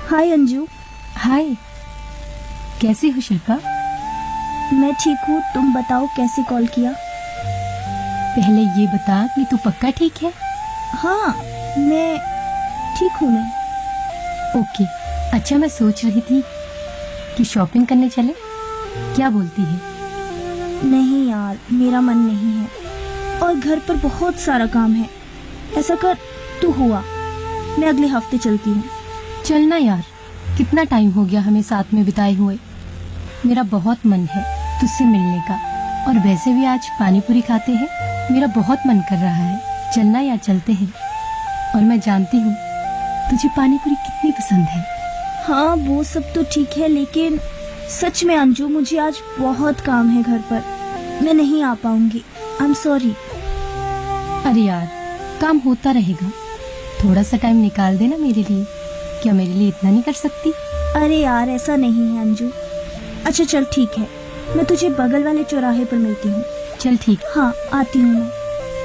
हाय अंजू। हाय, कैसी हो शिल्पा? मैं ठीक हूँ, तुम बताओ कैसे कॉल किया? पहले ये बता कि तू पक्का ठीक है? हाँ, मैं ठीक हूँ मैं। ओके। अच्छा, मैं सोच रही थी कि शॉपिंग करने चले, क्या बोलती है? नहीं यार, मेरा मन नहीं है और घर पर बहुत सारा काम है। ऐसा कर, तू हुआ, मैं अगले हफ्ते चलती हूँ। चलना यार, कितना टाइम हो गया हमें साथ में बिताए हुए। मेरा बहुत मन है तुझसे मिलने का, और वैसे भी आज पानी पूरी खाते हैं, मेरा बहुत मन कर रहा है। चलना यार, चलते हैं। और मैं जानती हूँ तुझे पानी पूरी कितनी पसंद है। हाँ, वो सब तो ठीक है, लेकिन सच में अंजू, मुझे आज बहुत काम है घर पर, मैं नहीं आ पाऊंगी। I am sorry. अरे यार, काम होता रहेगा, थोड़ा सा टाइम निकाल देना मेरे लिए। क्या मेरे लिए इतना नहीं कर सकती? अरे यार, ऐसा नहीं है अंजू। अच्छा चल ठीक है, मैं तुझे बगल वाले चौराहे पर मिलती हूँ। चल ठीक। हाँ, आती हूँ मैं।